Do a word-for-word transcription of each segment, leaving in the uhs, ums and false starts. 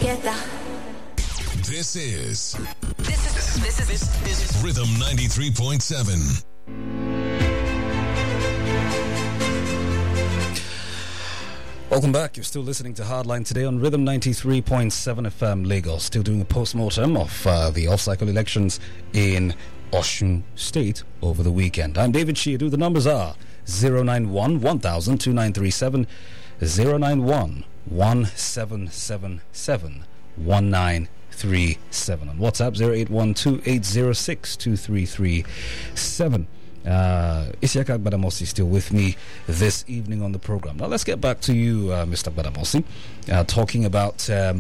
together. This is This is this is this, this is Rhythm ninety-three point seven. Welcome back. You're still listening to Hardline today on Rhythm ninety-three point seven F M Lagos. Still doing a post-mortem of uh, the off-cycle elections in Osun State over the weekend. I'm David Shiadu. The numbers are zero nine one, one thousand, two nine three seven, zero nine one, one seven seven seven, one nine three seven. On WhatsApp, zero eight one two, eight zero six, two three three seven. Uh, Isiaka Gbadamosi is still with me this evening on the program. Now let's get back to you, uh, Mister Gbadamosi, uh, talking about um,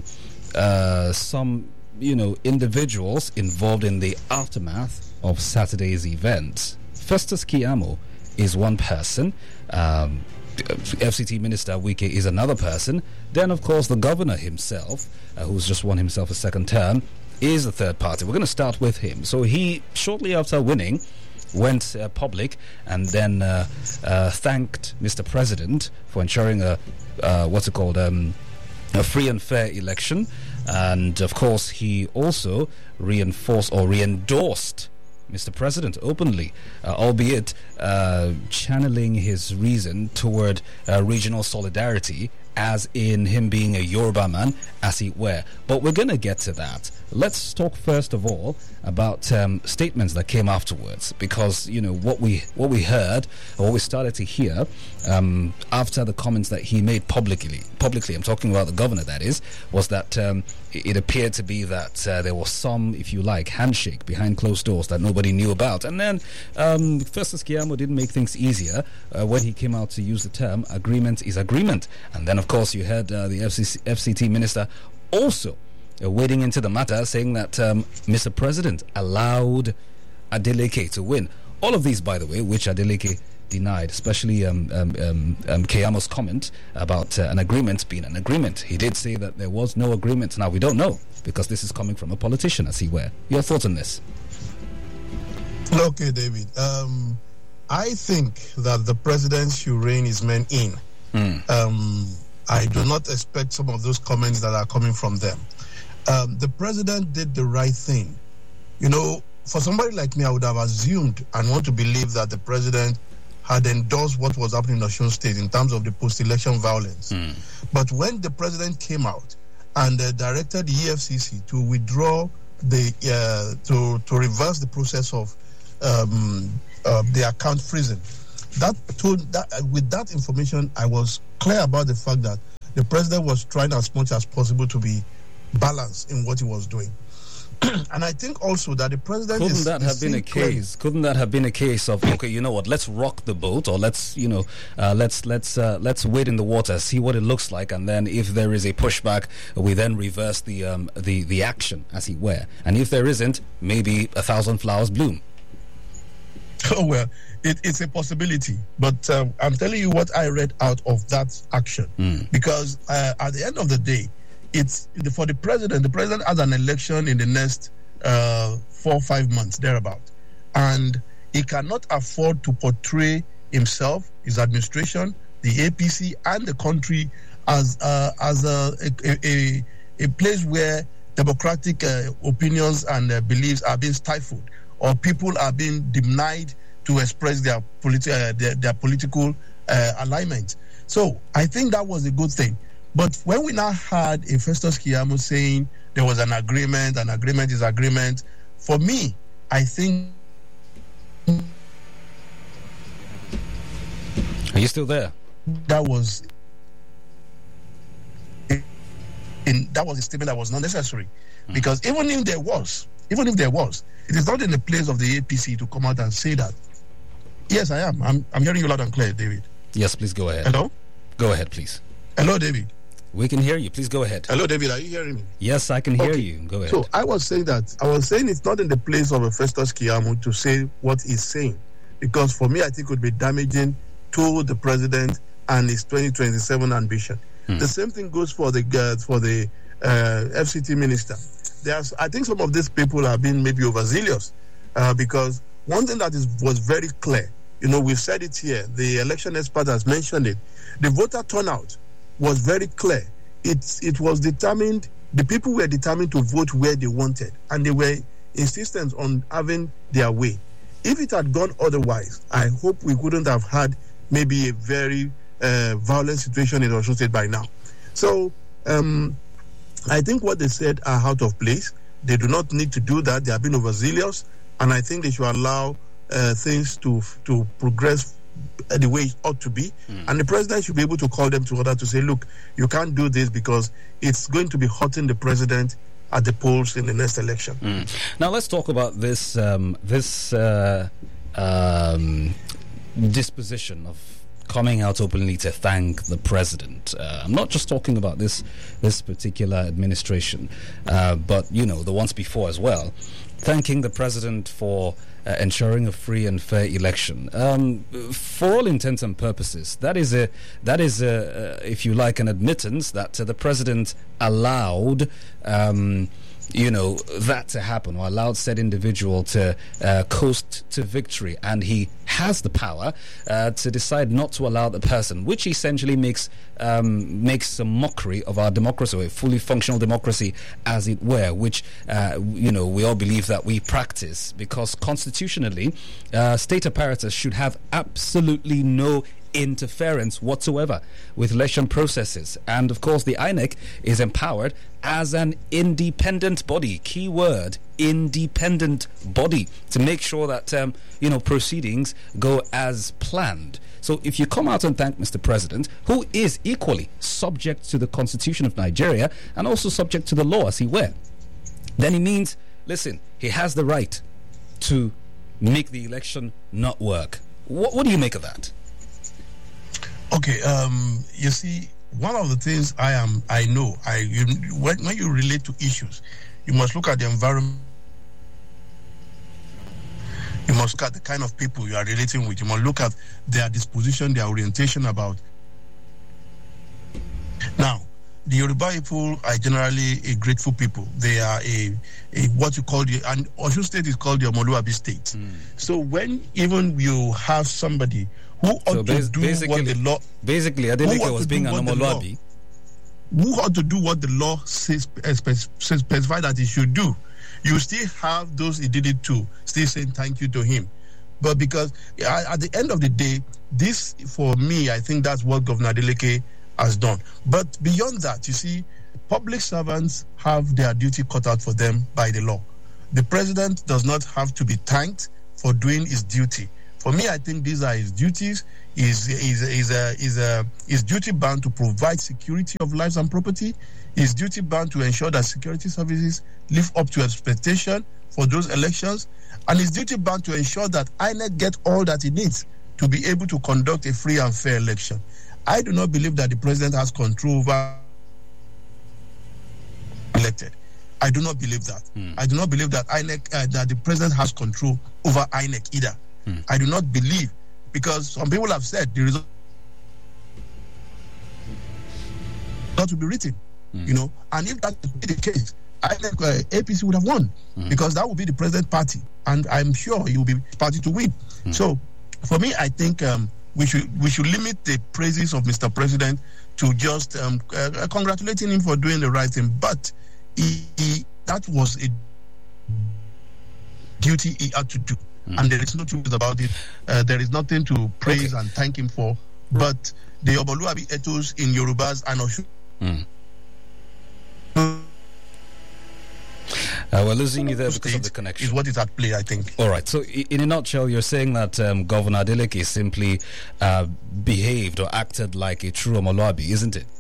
uh, some, you know, individuals involved in the aftermath of Saturday's event. Festus Keyamo is one person. Um, F C T Minister Wike is another person. Then, of course, the governor himself, uh, who's just won himself a second term, is a third party. We're going to start with him. So he, shortly after winning, went uh, public and then uh, uh, thanked Mister President for ensuring a uh, what's it called um, a free and fair election, and of course he also reinforced or re-endorsed Mister President openly, uh, albeit uh, channeling his reason toward uh, regional solidarity, as in him being a Yoruba man, as it were. But we're going to get to that. Let's talk first of all about um, statements that came afterwards, because you know what we what we heard, or what we started to hear um, after the comments that he made publicly. Publicly, I'm talking about the governor. That is, was that um, it, it appeared to be that uh, there was some, if you like, handshake behind closed doors that nobody knew about. And then um, Festus Keyamo didn't make things easier uh, when he came out to use the term "agreement is agreement." And then, of course, you heard uh, the F C C, F C T minister also Uh, wading into the matter, saying that um, Mister President allowed Adeleke to win. All of these, by the way, which Adeleke denied, especially um, um, um, um, Keyamo's comment about uh, an agreement being an agreement. He did say that there was no agreement. Now, we don't know, because this is coming from a politician, as he were. Your thoughts on this? Okay, David. Um, I think that the president should rein his men in. Mm. Um, I do not expect some of those comments that are coming from them. Um, the president did the right thing. You know, for somebody like me, I would have assumed and want to believe that the president had endorsed what was happening in Osun State in terms of the post-election violence. Mm. But when the president came out and uh, directed the E F C C to withdraw the, uh, to, to reverse the process of um, uh, the account freezing, that told that uh, with that information, I was clear about the fact that the president was trying as much as possible to be balance in what he was doing. And I think also that the president couldn't is, that is have been a clearly. case couldn't that have been a case of, okay, you know what, let's rock the boat, or let's you know uh, let's let's uh, let's wade in the water, see what it looks like, and then if there is a pushback, we then reverse the um, the the action, as it were, and if there isn't, maybe a thousand flowers bloom. Oh, well, it, it's a possibility, but uh, I'm telling you what I read out of that action, mm. because uh, at the end of the day, it's for the president. The president has an election in the next uh, four or five months, thereabout. And he cannot afford to portray himself, his administration, the A P C, and the country as uh, as a, a, a, a place where democratic uh, opinions and uh, beliefs are being stifled, or people are being denied to express their, politi- uh, their, their political uh, alignment. So I think that was a good thing. But when we now had a Festus Keyamo saying there was an agreement, an agreement is agreement, for me, I think... Are you still there? That was... In, that was a statement that was not necessary. Mm. Because even if there was, even if there was, it is not in the place of the A P C to come out and say that. Yes, I am. I'm, I'm hearing you loud and clear, David. Yes, please go ahead. Hello? Go ahead, please. Hello, David. We can hear you. Please go ahead. Hello, David. Are you hearing me? Yes, I can hear okay. you. Go ahead. So I was saying that I was saying it's not in the place of a Festus Keyamo to say what he's saying, because for me, I think it would be damaging to the president and his twenty twenty-seven ambition. Hmm. The same thing goes for the uh, for the uh, F C T minister. There's, I think some of these people have been maybe overzealous uh, because one thing that is was very clear. You know, we've said it here. The election expert has mentioned it. The voter turnout was very clear. It, it was determined The people were determined to vote where they wanted, and they were insistent on having their way. If it had gone otherwise, I hope we wouldn't have had maybe a very uh, violent situation in Osun State by now. So um, I think what they said are out of place. They do not need to do that. They have been overzealous, and I think they should allow uh, things to to progress the way it ought to be. Mm. And the president should be able to call them to order to say, look, you can't do this because it's going to be hurting the president at the polls in the next election. Mm. Now let's talk about this um, this uh, um, disposition of coming out openly to thank the president. Uh, I'm not just talking about this this particular administration, uh, but you know the ones before as well. Thanking the president for uh, ensuring a free and fair election. Um, for all intents and purposes, that is a that is a, uh, if you like, an admittance that uh, the president allowed. Um, you know, that to happen, or allowed said individual to uh, coast to victory, and he has the power uh, to decide not to allow the person, which essentially makes um, makes a mockery of our democracy, or a fully functional democracy, as it were, which uh, you know we all believe that we practice, because constitutionally, uh, state apparatus should have absolutely no interference whatsoever with election processes. And of course the I N E C is empowered as an independent body, key word, independent body, to make sure that um, you know proceedings go as planned. So if you come out and thank Mister President, who is equally subject to the Constitution of Nigeria and also subject to the law as he were, then it means, listen, he has the right to make the election not work. What, what do you make of that? Okay, um, you see, one of the things I am, I know, I you, when, when you relate to issues, you must look at the environment. You must look at the kind of people you are relating with. You must look at their disposition, their orientation about. Now, the Yoruba people are generally a grateful people. They are a, a what you call the, and Osun State is called the Omoluabi State. Mm. So when even you have somebody who ought so to do what the law... Basically, Adeleke was being an Omoluabi. Who ought to do what the law says, specify that he should do. You still have those he did it to, still saying thank you to him. But because at the end of the day, this, for me, I think that's what Governor Adeleke has done. But beyond that, you see, public servants have their duty cut out for them by the law. The president does not have to be thanked for doing his duty. For me, I think these are his duties. Is is is a is a his duty bound to provide security of lives and property. His duty bound to ensure that security services live up to expectation for those elections, and his duty bound to ensure that I N E C get all that it needs to be able to conduct a free and fair election. I do not believe that the president has control over elected. I do not believe that. Mm. I do not believe that I N E C uh, that the president has control over I N E C either. Hmm. I do not believe, because some people have said the result not to be written, hmm. you know, and if that would be the case, I think uh, A P C would have won, hmm. because that would be the president party, and I'm sure he will be party to win. Hmm. So, for me, I think um, we should we should limit the praises of Mister President to just um, uh, congratulating him for doing the right thing, but he, he, that was a duty he had to do. Mm. And there is no truth about it. Uh, there is nothing to praise okay. and thank him for. But the Omoluabi ethos in Yorubas and Osun. Mm. Uh, we're losing you there because of the connection. Is what is at play, I think. All right. So, in a nutshell, you're saying that um, Governor Adeleke simply uh, behaved or acted like a true Omoluabi, isn't it?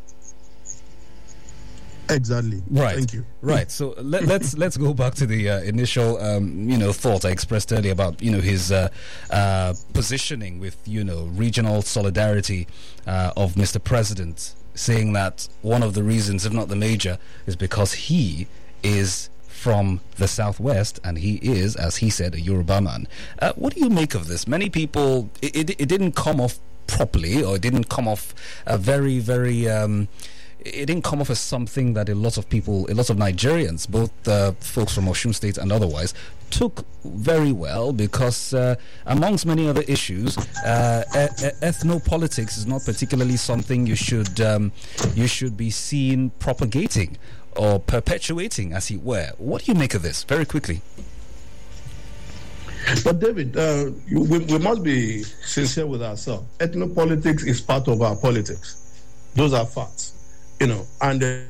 Exactly. Right. Thank you. Right. So let, let's let's go back to the uh, initial um, you know thought I expressed earlier about you know his uh, uh, positioning with you know regional solidarity uh, of Mister President, saying that one of the reasons, if not the major, is because he is from the southwest and he is, as he said, a Yoruba man. Uh, what do you make of this? Many people, it, it, it didn't come off properly, or it didn't come off a very very. Um, It didn't come off as something that a lot of people, a lot of Nigerians, both uh, folks from Osun State and otherwise, took very well, because uh, amongst many other issues, uh, e- e- ethnopolitics is not particularly something you should um, you should be seen propagating or perpetuating, as it were. What do you make of this? Very quickly. But David, uh, you, we, we must be sincere with ourselves. Ethnopolitics is part of our politics. Those are facts, you know. And uh,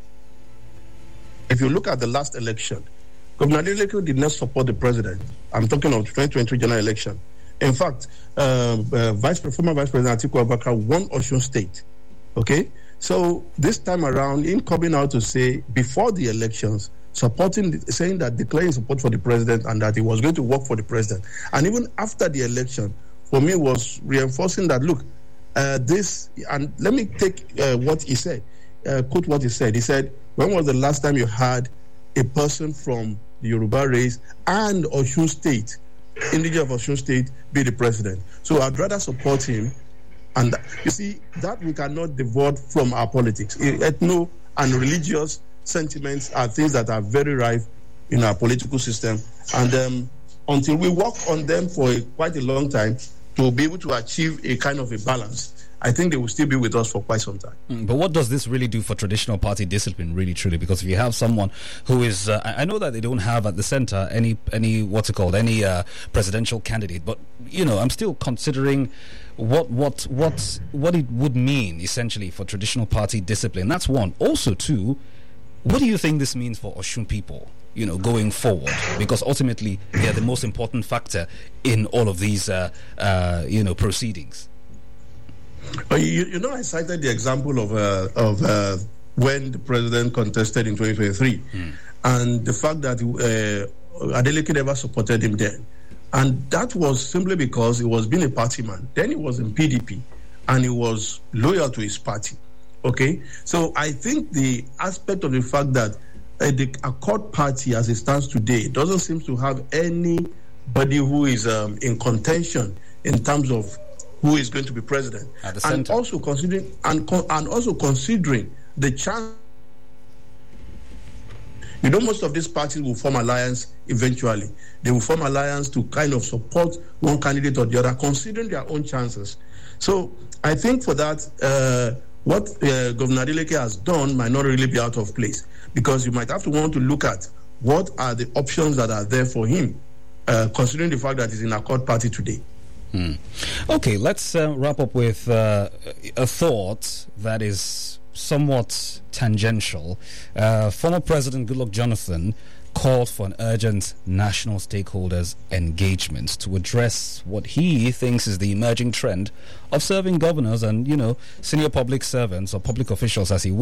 if you look at the last election, Governor Adeleke did not support the president. I'm talking of the twenty twenty-three general election. In fact, uh, uh, Vice former Vice President Atiku Abubakar won Osun State. Okay, so this time around, him coming out to say before the elections, supporting, the, saying that declaring support for the president and that he was going to work for the president, and even after the election, for me was reinforcing that look, uh, this. And let me take uh, what he said. Uh, quote what he said. He said, "When was the last time you had a person from the Yoruba race and Osun State, indigenous of Osun State, be the president? So I'd rather support him." And you see, that we cannot divert from our politics. Ethno and religious sentiments are things that are very rife in our political system. And um, until we work on them for a, quite a long time to be able to achieve a kind of a balance, I think they will still be with us for quite some time. Mm, but what does this really do for traditional party discipline, really, truly? Because if you have someone who is, uh, I know that they don't have at the center any, any what's it called, any uh, presidential candidate, but, you know, I'm still considering what, what, what, what it would mean, essentially, for traditional party discipline. That's one. Also, two, what do you think this means for Osun people, you know, going forward? Because ultimately, they are the most important factor in all of these, uh, uh, you know, proceedings. You, you know, I cited the example of uh, of uh, when the president contested in twenty twenty-three, mm. and the fact that uh, Adeleke never supported him then. And that was simply because he was being a party man. Then he was in P D P, and he was loyal to his party. Okay? So I think the aspect of the fact that uh, the Accord Party, as it stands today, doesn't seem to have anybody who is um, in contention in terms of who is going to be president, and also considering and and also considering the chance. You know, most of these parties will form alliance eventually. They will form alliance to kind of support one candidate or the other, considering their own chances. So I think for that, uh, what uh, Governor Adeleke has done might not really be out of place, because you might have to want to look at what are the options that are there for him, uh, considering the fact that he's in Accord Party today. Hmm. Okay, let's uh, wrap up with uh, a thought that is somewhat tangential. Uh, former President Goodluck Jonathan called for an urgent national stakeholders engagement to address what he thinks is the emerging trend of serving governors and, you know, senior public servants or public officials, as he